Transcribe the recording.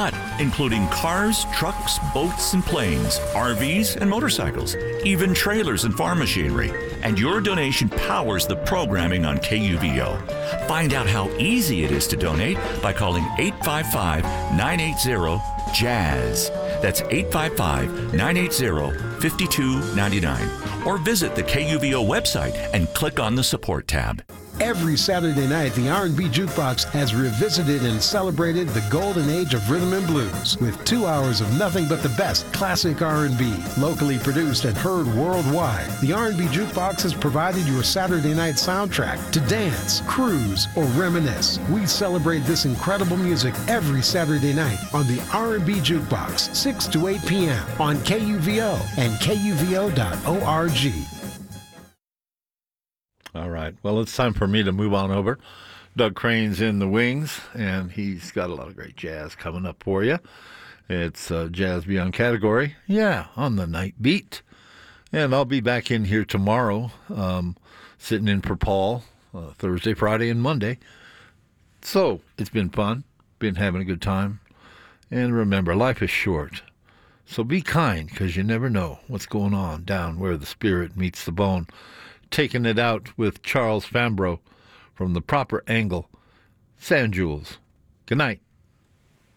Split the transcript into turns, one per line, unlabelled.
lot, including cars, trucks, boats, and planes, RVs, and motorcycles, even trailers and farm machinery. And your donation powers the programming on KUVO. Find out how easy it is to donate by calling 855-980-JAZZ. That's 855-980-5299. Or visit the KUVO website and click on the support tab.
Every Saturday night, the R&B Jukebox has revisited and celebrated the golden age of rhythm and blues with 2 hours of nothing but the best classic R&B, locally produced and heard worldwide. The R&B Jukebox has provided your Saturday night soundtrack to dance, cruise, or reminisce. We celebrate this incredible music every Saturday night on the R&B Jukebox, 6 to 8 p.m. on KUVO and KUVO.org.
All right. Well, it's time for me to move on over. Doug Crane's in the wings, and he's got a lot of great jazz coming up for you. It's Jazz Beyond Category, on the night beat. And I'll be back in here tomorrow, sitting in for Paul, Thursday, Friday, and Monday. So it's been fun, been having a good time. And remember, life is short. So be kind, because you never know what's going on down where the spirit meets the bone. Taking it out with Charles Fambro from The Proper Angle. Sand Jewels. Good night.